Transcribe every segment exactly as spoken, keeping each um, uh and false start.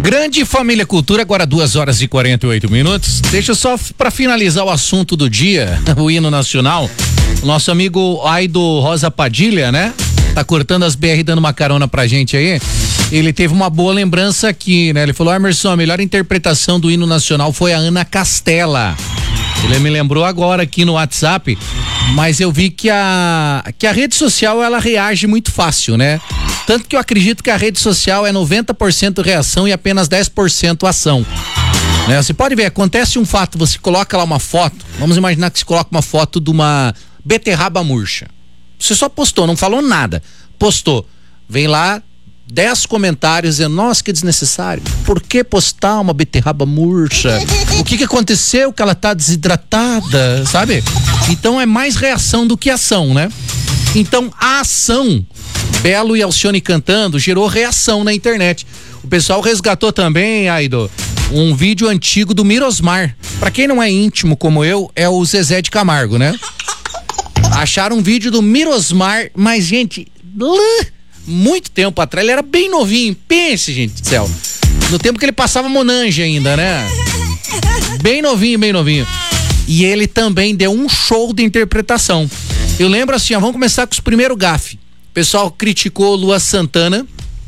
Grande Família Cultura, agora duas horas e quarenta e oito minutos. Deixa eu só para finalizar o assunto do dia, o hino nacional. O nosso amigo Aido Rosa Padilha, né? Tá cortando as B R, dando uma carona pra gente aí. Ele teve uma boa lembrança aqui, né? Ele falou: Emerson, a melhor interpretação do hino nacional foi a Ana Castela. Ele me lembrou agora aqui no WhatsApp, mas eu vi que a que a rede social ela reage muito fácil, né? Tanto que eu acredito que a rede social é noventa por cento reação e apenas dez por cento ação. Né? Você pode ver, acontece um fato, você coloca lá uma foto, vamos imaginar que você coloca uma foto de uma beterraba murcha. Você só postou, não falou nada. Postou. Vem lá dez comentários dizendo: nossa, que desnecessário. Por que postar uma beterraba murcha? O que que aconteceu que ela tá desidratada, sabe? Então é mais reação do que ação, né? Então a ação, Belo e Alcione cantando, gerou reação na internet. O pessoal resgatou também, Aido, um vídeo antigo do Mirosmar. Pra quem não é íntimo como eu, é o Zezé de Camargo, né? Acharam um vídeo do Mirosmar, mas, gente, muito tempo atrás, ele era bem novinho. Pense, gente do céu. No tempo que ele passava Monange ainda, né? Bem novinho, bem novinho. E ele também deu um show de interpretação. Eu lembro assim, ó, vamos começar com os primeiros gafe. O pessoal criticou Lua Santana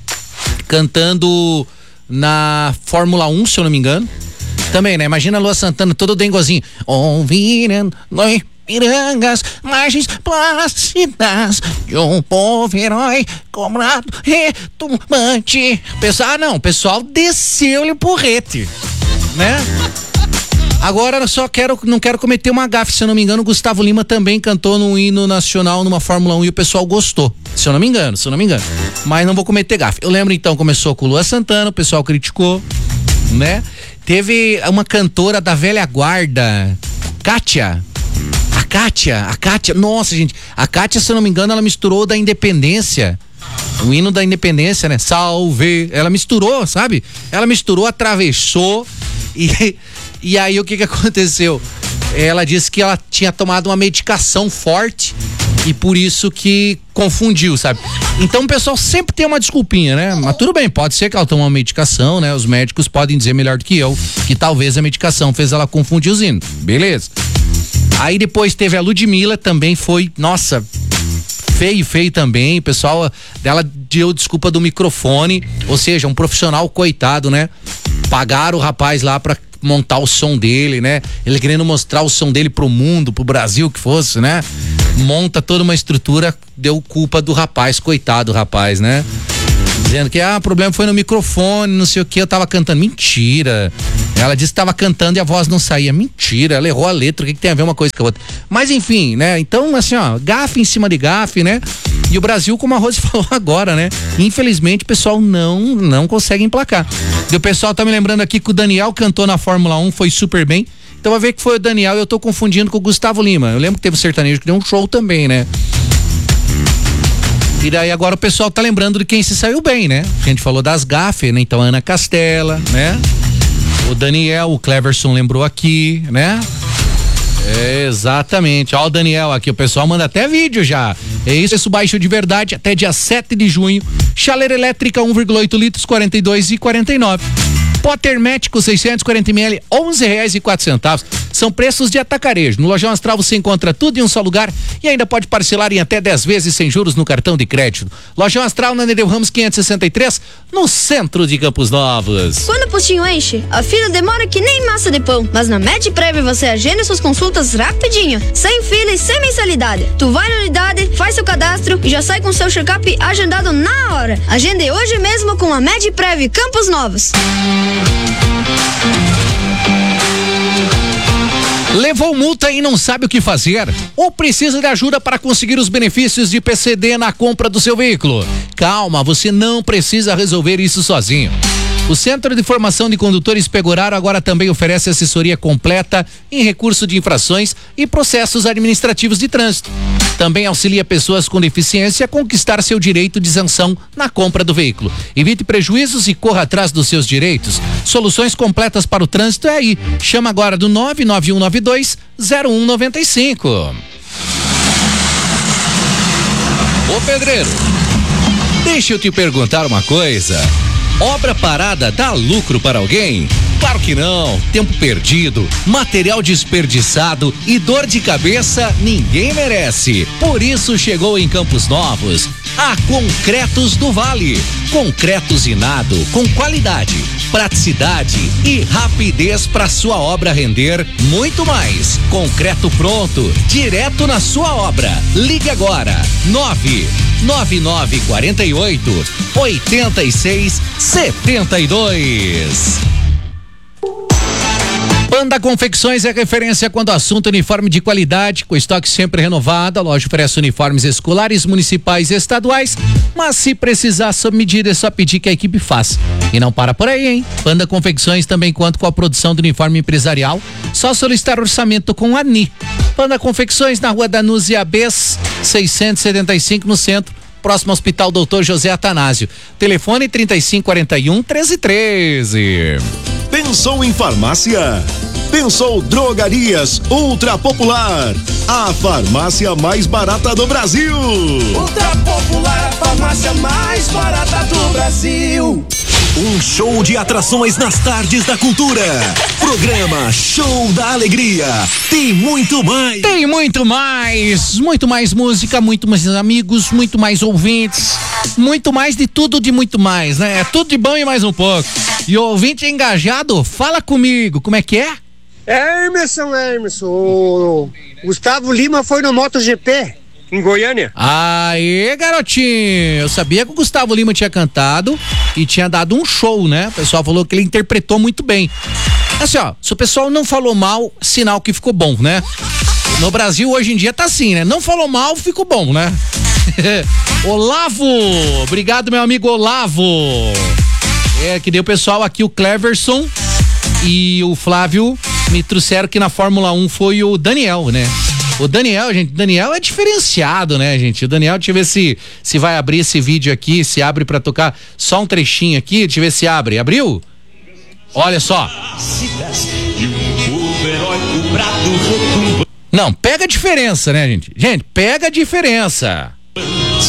cantando na Fórmula um, se eu não me engano. Também, né? Imagina a Lua Santana todo dengozinho. Ouviram noi pirangas, margens plácidas de um povo herói, cobrado, retumbante. Pessoal, ah, não, o pessoal desceu-lhe o porrete, né? Agora eu só quero, não quero cometer uma gafe, se eu não me engano, o Gustavo Lima também cantou no hino nacional numa Fórmula um e o pessoal gostou, se eu não me engano, se eu não me engano, mas não vou cometer gafe. Eu lembro então, começou com Lua Santana, o pessoal criticou, né? Teve uma cantora da velha guarda, Kátia, a Kátia, a Kátia, nossa gente, a Kátia, se eu não me engano, ela misturou da Independência, o hino da Independência, né? Salve, ela misturou, sabe? Ela misturou, atravessou e... E aí o que que aconteceu? Ela disse que ela tinha tomado uma medicação forte e por isso que confundiu, sabe? Então o pessoal sempre tem uma desculpinha, né? Mas tudo bem, pode ser que ela tomou uma medicação, né? Os médicos podem dizer melhor do que eu que talvez a medicação fez ela confundir os hinos, beleza? Aí depois teve a Ludmilla, também foi, nossa, feio, feio também, o pessoal dela deu desculpa do microfone, ou seja, um profissional coitado, né? Pagaram o rapaz lá pra montar o som dele, né? Ele querendo mostrar o som dele pro mundo, pro Brasil que fosse, né? Monta toda uma estrutura, deu culpa do rapaz, coitado do rapaz, né? Dizendo que, ah, o problema foi no microfone, não sei o que, eu tava cantando. Mentira. Ela disse que tava cantando e a voz não saía. Mentira, ela errou a letra, o que que tem a ver uma coisa com a outra? Mas enfim, né? Então, assim, ó, gafe em cima de gafe, né? E o Brasil, como a Rose falou agora, né? Infelizmente, o pessoal não, não consegue emplacar. E o pessoal tá me lembrando aqui que o Daniel cantou na Fórmula um, foi super bem. Então vai ver que foi o Daniel e eu tô confundindo com o Gustavo Lima. Eu lembro que teve o sertanejo que deu um show também, né? E daí agora o pessoal tá lembrando de quem se saiu bem, né? A gente falou das gafes, né? Então a Ana Castela, né? O Daniel, o Cleverson lembrou aqui, né? É, exatamente, ó o Daniel aqui, o pessoal manda até vídeo já. É isso, isso baixo de verdade até dia sete de junho. Chaleira elétrica um vírgula oito litros, quarenta e dois e quarenta e nove. Potter Mético seiscentos e quarenta mililitros, onze reais e quatro centavos. São preços de atacarejo. No Lojão Astral você encontra tudo em um só lugar e ainda pode parcelar em até dez vezes sem juros no cartão de crédito. Lojão Astral na Nereu Ramos quinhentos e sessenta e três, no centro de Campos Novos. Quando o postinho enche, a fila demora que nem massa de pão. Mas na MedPrev você agenda suas consultas rapidinho, sem fila e sem mensalidade. Tu vai na unidade, faz seu cadastro e já sai com seu check-up agendado na hora. Agende hoje mesmo com a MedPrev Campos Novos. Levou multa e não sabe o que fazer? Ou precisa de ajuda para conseguir os benefícios de P C D na compra do seu veículo? Calma, você não precisa resolver isso sozinho. O Centro de Formação de Condutores Pegoraro agora também oferece assessoria completa em recurso de infrações e processos administrativos de trânsito. Também auxilia pessoas com deficiência a conquistar seu direito de isenção na compra do veículo. Evite prejuízos e corra atrás dos seus direitos. Soluções completas para o trânsito é aí. Chama agora do nove nove um nove dois zero um nove cinco. Ô Pedreiro, deixa eu te perguntar uma coisa. Obra parada dá lucro para alguém? Claro que não. Tempo perdido, material desperdiçado e dor de cabeça ninguém merece. Por isso chegou em Campos Novos a Concretos do Vale. Concreto usinado com qualidade, praticidade e rapidez para sua obra render muito mais. Concreto pronto, direto na sua obra. Ligue agora, nove nove nove quatro oito, oito seis sete dois. Panda Confecções é referência quando o assunto uniforme de qualidade, com estoque sempre renovado. A loja oferece uniformes escolares, municipais e estaduais, mas se precisar sob medida é só pedir que a equipe faça. E não para por aí, hein? Panda Confecções também conta com a produção do uniforme empresarial, só solicitar orçamento com a Ni. Panda Confecções na Rua Danúzia Bess, seiscentos e setenta e cinco no centro, próximo ao Hospital doutor José Atanásio. Telefone trinta e cinco quarenta e um, treze treze. Pensou em farmácia? Pensou Drogarias Ultra Popular, a farmácia mais barata do Brasil. Ultra Popular, a farmácia mais barata do Brasil. Um show de atrações nas tardes da cultura. Programa Show da Alegria. Tem muito mais. Tem muito mais. Muito mais música, muito mais amigos, muito mais ouvintes. Muito mais de tudo, de muito mais, né? É tudo de bom e mais um pouco. E o ouvinte engajado, fala comigo, como é que é? Emerson, Emerson, o Gustavo Lima foi no MotoGP em Goiânia. Aê, garotinho, eu sabia que o Gustavo Lima tinha cantado e tinha dado um show, né? O pessoal falou que ele interpretou muito bem. Assim, ó, se o pessoal não falou mal, sinal que ficou bom, né? No Brasil hoje em dia tá assim, né? Não falou mal, ficou bom, né? Olavo, obrigado meu amigo Olavo. É, que deu o pessoal aqui, o Cleverson e o Flávio me trouxeram que na Fórmula um foi o Daniel, né? O Daniel, gente, Daniel é diferenciado, né, gente? O Daniel, deixa eu ver se, se vai abrir esse vídeo aqui, se abre pra tocar só um trechinho aqui, deixa eu ver se abre. Abriu? Olha só. Não, pega a diferença, né, gente? Gente, pega a diferença.